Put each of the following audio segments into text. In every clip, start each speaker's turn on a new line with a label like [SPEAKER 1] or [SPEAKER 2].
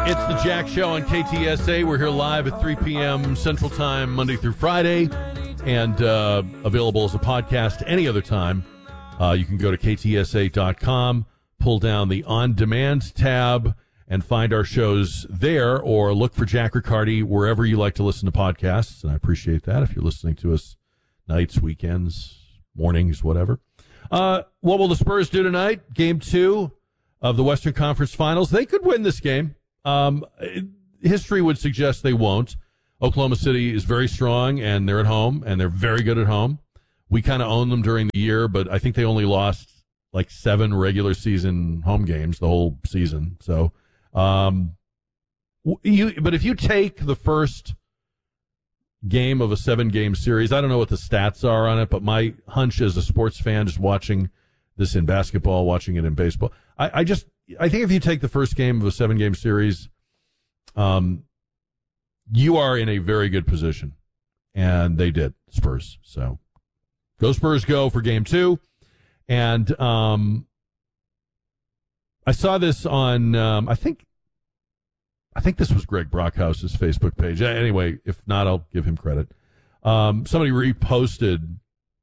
[SPEAKER 1] It's the Jack Show on KTSA. We're here live at 3 p.m. Central Time, Monday through Friday, and available as a podcast any other time. You can go to ktsa.com, pull down the On Demand tab, and find our shows there, or look for Jack Riccardi wherever you like to listen to podcasts, and I appreciate that if you're listening to us nights, weekends, mornings, whatever. What will the Spurs do tonight? Game 2 of the Western Conference Finals. They could win this game. History would suggest they won't. Oklahoma City is very strong, and they're at home, and they're very good at home. We kind of own them during the year, but I think they only lost like 7 regular season home games the whole season. So, but if you take the first game of a 7-game series, I don't know what the stats are on it, but my hunch as a sports fan, just watching this in basketball, watching it in baseball, I think if you take the first game of a 7-game series, you are in a very good position, and they did, Spurs. So go Spurs, go for game 2. And I saw this on I think this was Greg Brockhouse's Facebook page. Anyway, if not, I'll give him credit. Somebody reposted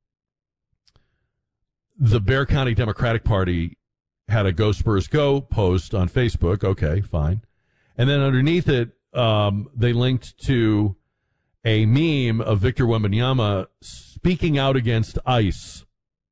[SPEAKER 1] the Bexar County Democratic Party had a Go Spurs Go post on Facebook. Okay, fine. And then underneath it, they linked to a meme of Victor Wembanyama speaking out against ICE.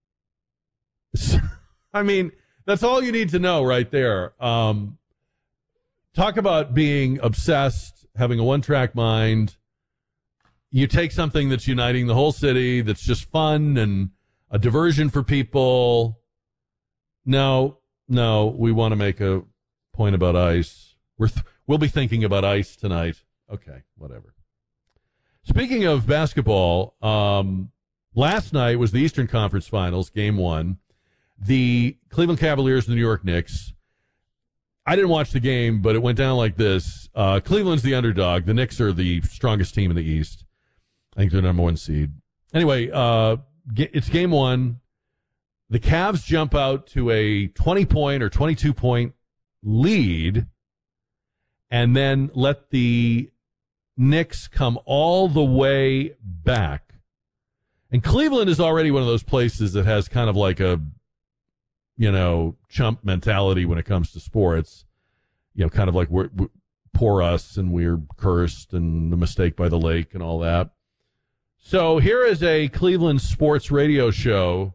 [SPEAKER 1] I mean, that's all you need to know right there. Talk about being obsessed, having a one-track mind. You take something that's uniting the whole city, that's just fun and a diversion for people. No, we want to make a point about ICE. We'll be thinking about ICE tonight. Okay, whatever. Speaking of basketball, last night was the Eastern Conference Finals, Game 1. The Cleveland Cavaliers and the New York Knicks. I didn't watch the game, but it went down like this. Cleveland's the underdog. The Knicks are the strongest team in the East. I think they're the number 1 seed. Anyway, it's Game 1. The Cavs jump out to a 20-point or 22-point lead and then let the Knicks come all the way back. And Cleveland is already one of those places that has kind of like a, chump mentality when it comes to sports. Kind of like we're poor us and we're cursed and the mistake by the lake and all that. So here is a Cleveland sports radio show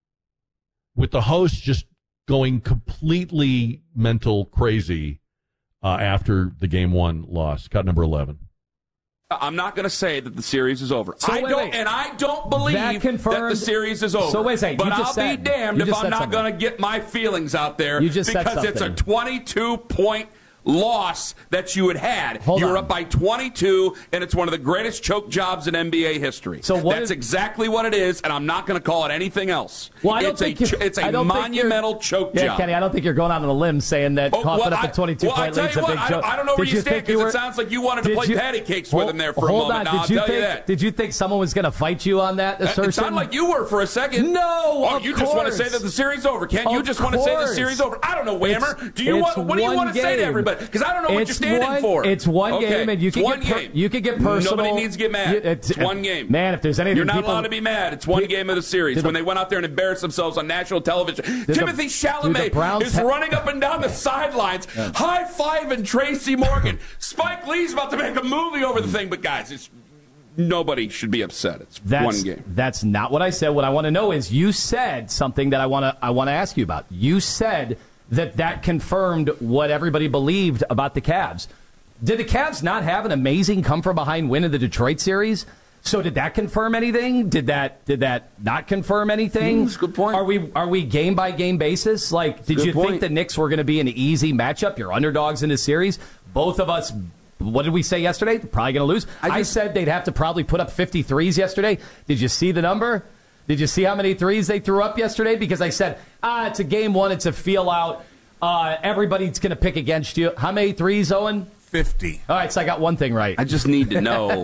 [SPEAKER 1] with the host just going completely mental crazy after the Game 1 loss. Cut number 11.
[SPEAKER 2] I'm not going to say that the series is over.
[SPEAKER 3] So
[SPEAKER 2] I don't believe that the series is over.
[SPEAKER 3] So wait a second.
[SPEAKER 2] But I'll be damned if I'm not going to get my feelings out there because it's a 22-point loss that you had. You're up by 22, and it's one of the greatest choke jobs in NBA history. So that's exactly what it is, and I'm not going to call it anything else.
[SPEAKER 3] Well,
[SPEAKER 2] it's a monumental choke job.
[SPEAKER 3] Yeah, Kenny, I don't think you're going out on a limb saying that coughing up a 22-point lead is a big joke.
[SPEAKER 2] I don't know where you stand because it sounds like you wanted to play patty cakes with him there for a moment. I'll tell you that.
[SPEAKER 3] Did you think someone was going to fight you on that assertion?
[SPEAKER 2] It sounded like you were for a second.
[SPEAKER 3] No,
[SPEAKER 2] you just want to say that the series is over, Ken. You just want to say the series is over. I don't know, Whammer. What do you want to say to everybody? Because I don't know what you're standing for.
[SPEAKER 3] It's one game, and you can get personal.
[SPEAKER 2] Nobody needs to get mad. It's one game.
[SPEAKER 3] Man, if there's anything,
[SPEAKER 2] you're not allowed to be mad. It's one game of the series. When they went out there and embarrassed themselves on national television, Timothy Chalamet is running up and down the sidelines, high-fiving Tracy Morgan. Spike Lee's about to make a movie over the thing, but guys, nobody should be upset. It's one game.
[SPEAKER 3] That's not what I said. What I want to know is you said something that I want to ask you about. You said that confirmed what everybody believed about the Cavs. Did the Cavs not have an amazing come-from-behind win in the Detroit series? So did that confirm anything? Did that not confirm anything?
[SPEAKER 2] That's a good point.
[SPEAKER 3] Are we game-by-game basis? Like, did you think the Knicks were going to be an easy matchup? You're underdogs in the series. Both of us, what did we say yesterday? They're probably going to lose. I said they'd have to probably put up 53s yesterday. Did you see the number? Did you see how many threes they threw up yesterday? Because I said, it's a game 1, it's a feel-out. Everybody's going to pick against you. How many threes, Owen?
[SPEAKER 4] 50.
[SPEAKER 3] All right, so I got one thing right.
[SPEAKER 2] I just need to know.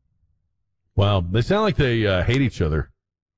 [SPEAKER 1] Wow, they sound like they hate each other.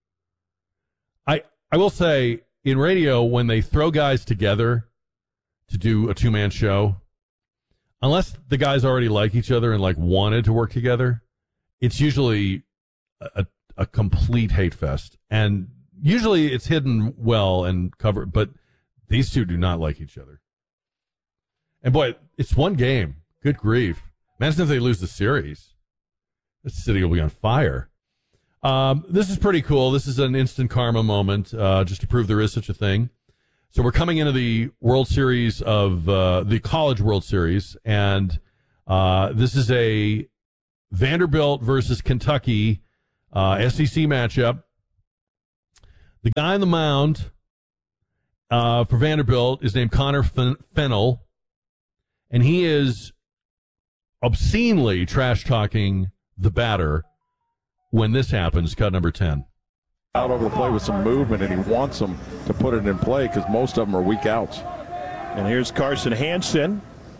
[SPEAKER 1] I will say, in radio, when they throw guys together to do a two-man show, unless the guys already like each other and like wanted to work together, it's usually a complete hate fest. And usually it's hidden well and covered, but these two do not like each other. And boy, it's one game. Good grief. Imagine if they lose the series. This city will be on fire. This is pretty cool. This is an instant karma moment, just to prove there is such a thing. So we're coming into the World Series of the College World Series, and this is a Vanderbilt versus Kentucky SEC matchup. The guy on the mound for Vanderbilt is named Connor Fennell, and he is obscenely trash-talking the batter when this happens, cut number 10.
[SPEAKER 4] Out over the plate with some movement, and he wants them to put it in play because most of them are weak outs.
[SPEAKER 5] And here's Carson Hansen.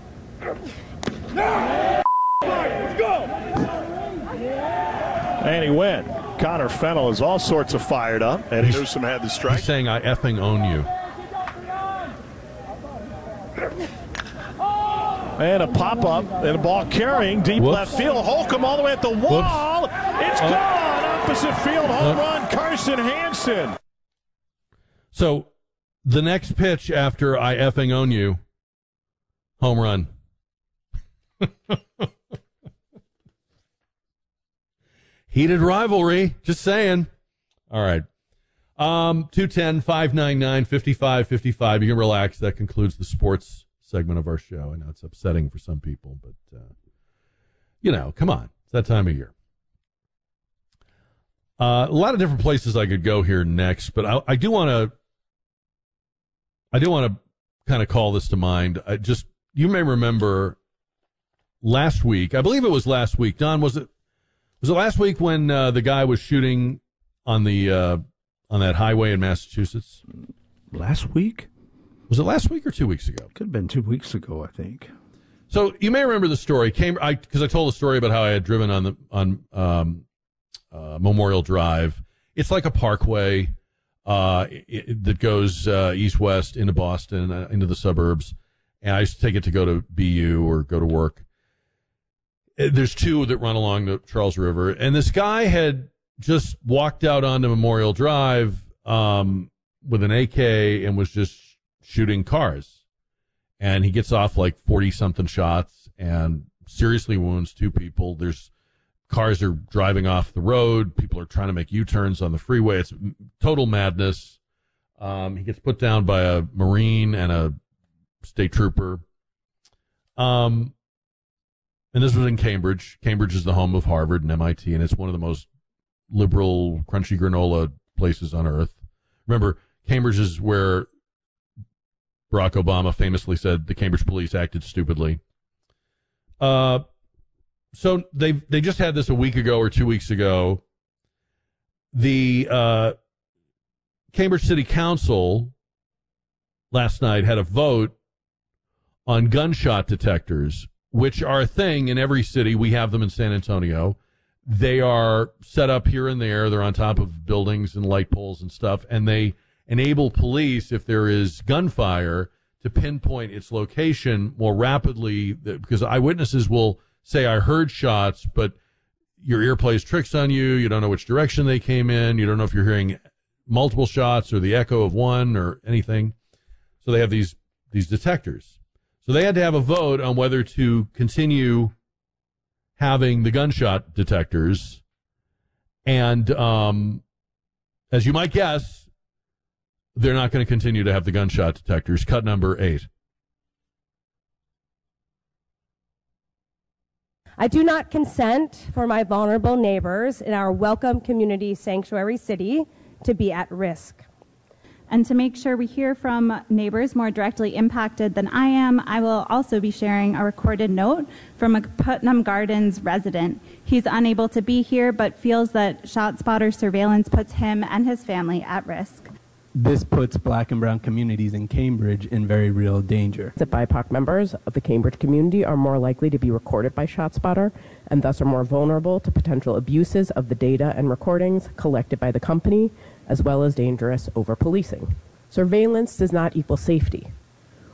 [SPEAKER 4] Let's go!
[SPEAKER 5] And he went. Connor Fennell is all sorts of fired up. And Newsom had the strike.
[SPEAKER 1] He's saying, I effing own you.
[SPEAKER 5] And a pop-up and a ball carrying deep left field. Holcomb all the way at the wall. It's gone. Opposite field home run, Carson Hansen.
[SPEAKER 1] So the next pitch after I effing own you, home run. Heated rivalry, just saying. All right. 210-599-5555. You can relax. That concludes the sports segment of our show. I know it's upsetting for some people, but, come on. It's that time of year. A lot of different places I could go here next, but I do want to kind of call this to mind. You may remember last week, I believe it was last week. Don, was it last week when the guy was shooting on on that highway in Massachusetts?
[SPEAKER 6] Last week?
[SPEAKER 1] Was it last week or 2 weeks ago?
[SPEAKER 6] Could have been 2 weeks ago, I think.
[SPEAKER 1] So you may remember the story. Because I told the story about how I had driven on Memorial Drive. It's like a parkway that goes east-west into Boston, into the suburbs. And I used to take it to go to BU or go to work. There's two that run along the Charles River. And this guy had just walked out onto Memorial Drive with an AK and was just shooting cars. And he gets off like 40-something shots and seriously wounds two people. Cars are driving off the road. People are trying to make U-turns on the freeway. It's total madness. He gets put down by a Marine and a state trooper. And this was in Cambridge. Cambridge is the home of Harvard and MIT, and it's one of the most liberal, crunchy granola places on earth. Remember, Cambridge is where Barack Obama famously said the Cambridge police acted stupidly. So they just had this a week ago or 2 weeks ago. The Cambridge City Council last night had a vote on gunshot detectors, which are a thing in every city. We have them in San Antonio. They are set up here and there. They're on top of buildings and light poles and stuff, and they enable police, if there is gunfire, to pinpoint its location more rapidly, because eyewitnesses will say, I heard shots, but your ear plays tricks on you. You don't know which direction they came in. You don't know if you're hearing multiple shots or the echo of one or anything. So they have these detectors. So they had to have a vote on whether to continue having the gunshot detectors. And as you might guess, they're not going to continue to have the gunshot detectors. Cut number 8.
[SPEAKER 7] I do not consent for my vulnerable neighbors in our welcome community sanctuary city to be at risk.
[SPEAKER 8] And to make sure we hear from neighbors more directly impacted than I am, I will also be sharing a recorded note from a Putnam Gardens resident. He's unable to be here, but feels that ShotSpotter surveillance puts him and his family at risk.
[SPEAKER 9] This puts Black and brown communities in Cambridge in very real danger.
[SPEAKER 10] That BIPOC members of the Cambridge community are more likely to be recorded by ShotSpotter and thus are more vulnerable to potential abuses of the data and recordings collected by the company, as well as dangerous over-policing. Surveillance does not equal safety.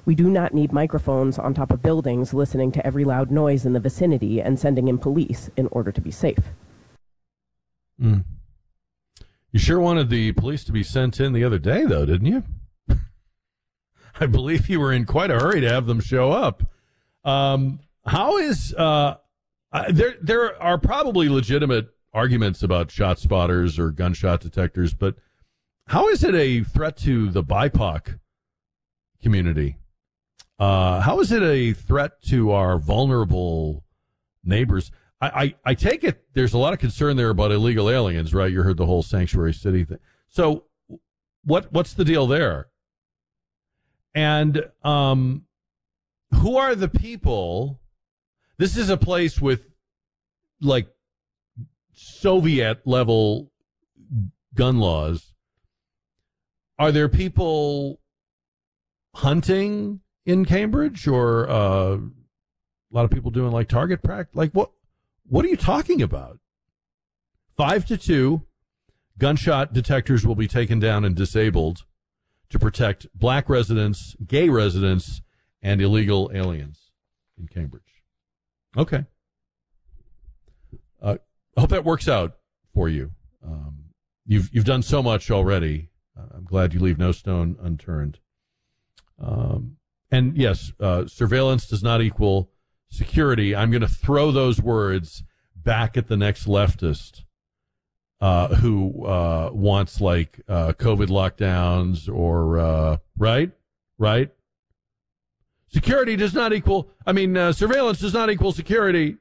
[SPEAKER 10] We do not need microphones on top of buildings listening to every loud noise in the vicinity and sending in police in order to be safe.
[SPEAKER 1] You sure wanted the police to be sent in the other day, though, didn't you? I believe you were in quite a hurry to have them show up. How is there are probably legitimate arguments about shot spotters or gunshot detectors, but how is it a threat to the BIPOC community? How is it a threat to our vulnerable neighbors? I take it there's a lot of concern there about illegal aliens, right? You heard the whole sanctuary city thing. So what's the deal there? And who are the people? This is a place with like Soviet level gun laws. Are there people hunting in Cambridge, or a lot of people doing like target practice? Like what are you talking about? 5-2, gunshot detectors will be taken down and disabled to protect black residents, gay residents, and illegal aliens in Cambridge. Okay. I hope that works out for you. You've done so much already. I'm glad you leave no stone unturned. And yes, surveillance does not equal security. I'm going to throw those words back at the next leftist who wants like COVID lockdowns or right. Security does not equal. Surveillance does not equal security.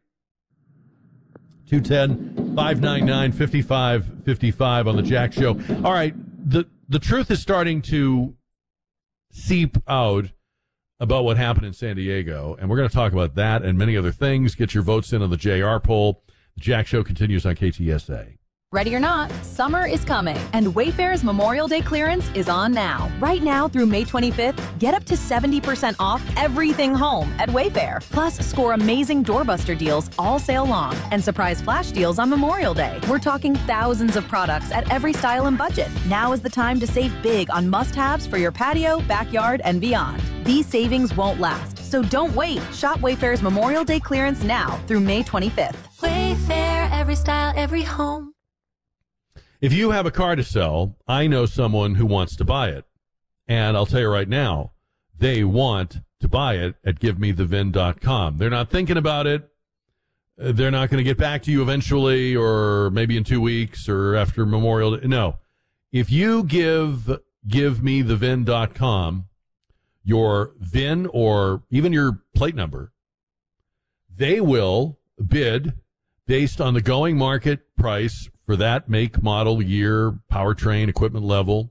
[SPEAKER 1] 210-599-5555 on the Jack Show. All right, the truth is starting to seep out about what happened in San Diego, and we're going to talk about that and many other things. Get your votes in on the JR poll. The Jack Show continues on KTSA.
[SPEAKER 11] Ready or not, summer is coming, and Wayfair's Memorial Day clearance is on now. Right now through May 25th, get up to 70% off everything home at Wayfair. Plus, score amazing doorbuster deals all sale long and surprise flash deals on Memorial Day. We're talking thousands of products at every style and budget. Now is the time to save big on must-haves for your patio, backyard, and beyond. These savings won't last, so don't wait. Shop Wayfair's Memorial Day clearance now through May 25th.
[SPEAKER 12] Wayfair, every style, every home.
[SPEAKER 1] If you have a car to sell, I know someone who wants to buy it. And I'll tell you right now, they want to buy it at GiveMeTheVin.com. They're not thinking about it. They're not going to get back to you eventually or maybe in 2 weeks or after Memorial Day. No. If you give GiveMeTheVin.com your VIN or even your plate number, they will bid based on the going market price for that make, model, year, powertrain, equipment level.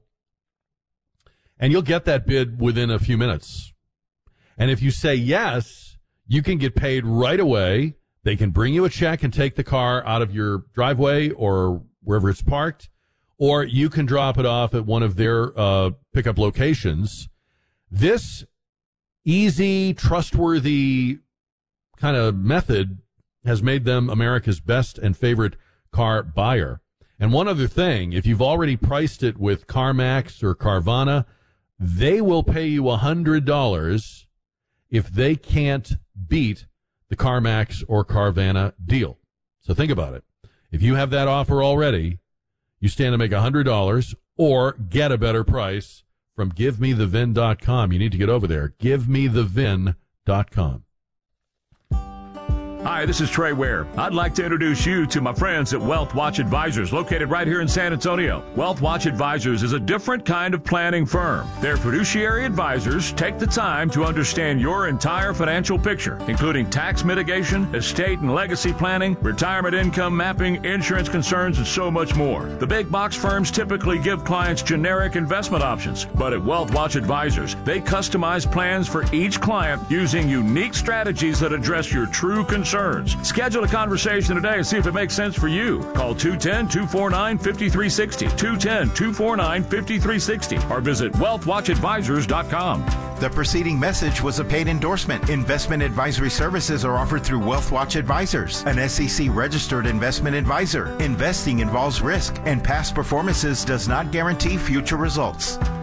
[SPEAKER 1] And you'll get that bid within a few minutes. And if you say yes, you can get paid right away. They can bring you a check and take the car out of your driveway or wherever it's parked, or you can drop it off at one of their pickup locations. This easy, trustworthy kind of method has made them America's best and favorite car buyer. And one other thing, if you've already priced it with CarMax or Carvana, they will pay you $100 if they can't beat the CarMax or Carvana deal. So think about it. If you have that offer already, you stand to make $100 or get a better price from GiveMeTheVin.com. You need to get over there. GiveMeTheVin.com.
[SPEAKER 13] Hi, this is Trey Ware. I'd like to introduce you to my friends at Wealth Watch Advisors, located right here in San Antonio. Wealth Watch Advisors is a different kind of planning firm. Their fiduciary advisors take the time to understand your entire financial picture, including tax mitigation, estate and legacy planning, retirement income mapping, insurance concerns, and so much more. The big box firms typically give clients generic investment options, but at Wealth Watch Advisors, they customize plans for each client using unique strategies that address your true concerns. Schedule a conversation today and see if it makes sense for you. Call 210-249-5360, 210-249-5360, or visit wealthwatchadvisors.com.
[SPEAKER 14] The preceding message was a paid endorsement. Investment advisory services are offered through Wealth Watch Advisors, an SEC-registered investment advisor. Investing involves risk, and past performances does not guarantee future results.